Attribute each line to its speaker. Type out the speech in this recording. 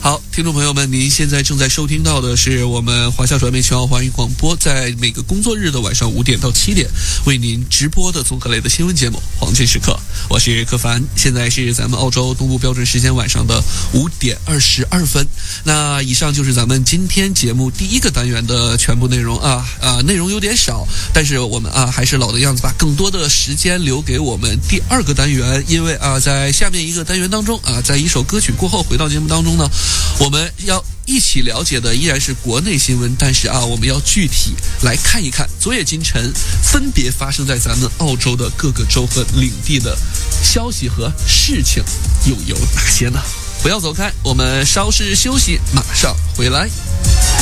Speaker 1: 好，听众朋友们，您现在正在收听到的是我们华夏传媒全澳华语广播，在每个工作日的晚上5点到7点为您直播的综合类的新闻节目《黄金时刻》，我是柯凡，现在是咱们澳洲东部标准时间晚上的5点22分。那以上就是咱们今天节目第一个单元的全部内容内容有点少，但是我们还是老的样子，把更多的时间留给我们第二个单元，因为在下面一个单元当中在一首歌曲过后回到节目当中呢，我们要一起了解的依然是国内新闻，但是我们要具体来看一看昨夜今晨分别发生在咱们澳洲的各个州和领地的消息和事情又有哪些呢？不要走开，我们稍事休息，马上回来。